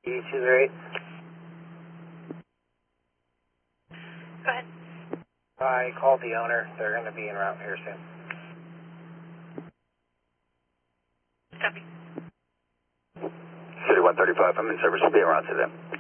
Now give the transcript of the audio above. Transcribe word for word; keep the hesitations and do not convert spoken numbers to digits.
E two zero eight. Go ahead. I called the owner. They're going to be en route here soon. Copy. City one thirty-five, I'm in service. Be around to them.